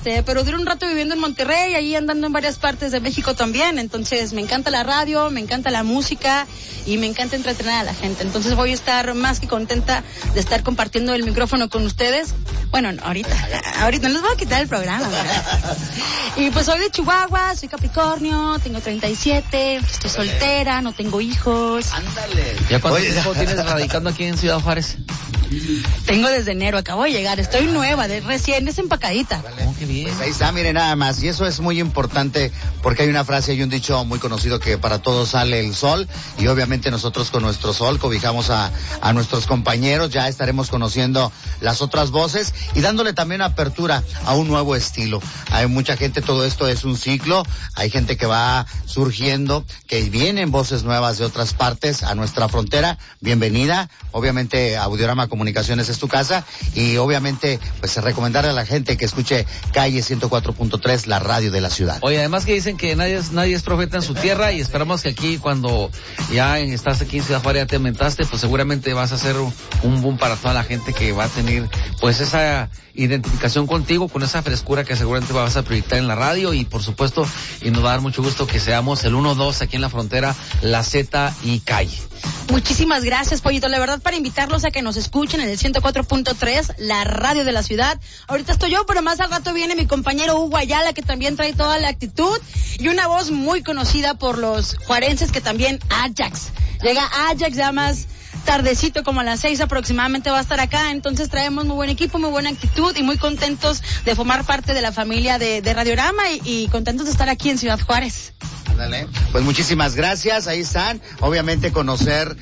pero duré un rato viviendo en Monterrey, ahí andando en varias partes de México también. Entonces me encanta la radio, me encanta la música y me encanta entretener a la gente. Entonces voy a estar más que contenta de estar compartiendo el micrófono con ustedes. Bueno, no, ahorita no les voy a quitar el programa, ¿verdad? Y pues soy de Chihuahua, soy Capricornio, tengo 37, estoy soltera, no tengo hijos. Ándale. ¿Ya cuánto tiempo tienes radicando aquí en Ciudad Juárez? Tengo desde enero, acabo de llegar, estoy nueva, recién desempacadita. Oh, qué bien. Pues ahí está, mire nada más, y eso es muy importante porque hay una frase y un dicho muy conocido que para todos sale el sol, y obviamente nosotros con nuestro sol cobijamos a nuestros compañeros, ya estaremos conociendo las otras voces y dándole también apertura a un nuevo estilo. Hay mucha gente, todo esto es un ciclo, hay gente que va surgiendo, que vienen voces nuevas de otras partes a nuestra frontera, bienvenida, obviamente Audiorama Comunicaciones es tu casa, y obviamente pues recomendarle a la gente que escuche Calle 104.3, la radio de la ciudad. Oye, además que dicen que nadie es profeta en su tierra, y esperamos que aquí cuando ya estás aquí en Ciudad Juárez, ya te aumentaste, pues seguramente vas a hacer un boom para toda la gente que va a tener pues esa identificación contigo, con esa frescura que seguramente vas a proyectar en la radio, y por supuesto, y nos va a dar mucho gusto que seamos el 1-2 aquí en la frontera, La Z y Calle. Muchísimas gracias, Pollito. La verdad, para invitarlos a que nos escuchen en el 104.3, la radio de la ciudad. Ahorita estoy yo, pero más al rato viene mi compañero Hugo Ayala, que también trae toda la actitud, y una voz muy conocida por los juarenses, que también Ajax. Llega Ajax ya más tardecito, como a las 6 aproximadamente va a estar acá. Entonces traemos muy buen equipo, muy buena actitud y muy contentos de formar parte de la familia de Radiorama y contentos de estar aquí en Ciudad Juárez. Ándale. Pues muchísimas gracias, ahí están. Obviamente conocer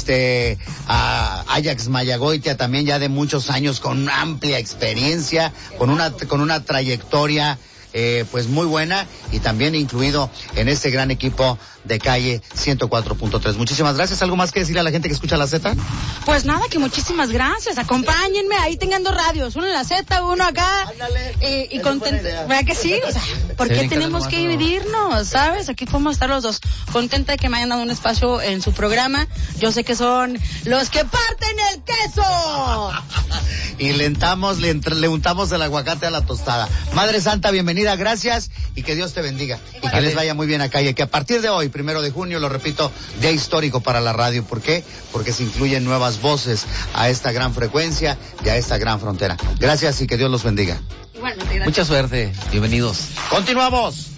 a Ajax Mayagoitia, también ya de muchos años, con amplia experiencia, con una trayectoria pues muy buena, y también incluido en este gran equipo de Calle 104.3. Muchísimas gracias. ¿Algo más que decirle a la gente que escucha la Z? Pues nada, que muchísimas gracias. Acompáñenme, ahí tengan dos radios, uno en la Z, uno acá. Y contento. ¿Verdad que sí? O sea, ¿por qué tenemos que dividirnos? ¿Sabes? Aquí podemos estar los dos. Contenta de que me hayan dado un espacio en su programa. Yo sé que son los que parten el queso. Y le untamos el aguacate a la tostada. Madre Santa, bienvenida, gracias, y que Dios te bendiga. Y que les vaya muy bien a Calle, que a partir de hoy, 1 de junio, lo repito, día histórico para la radio. ¿Por qué? Porque se incluyen nuevas voces a esta gran frecuencia y a esta gran frontera. Gracias y que Dios los bendiga. Igualmente, gracias. Mucha suerte, bienvenidos. Continuamos.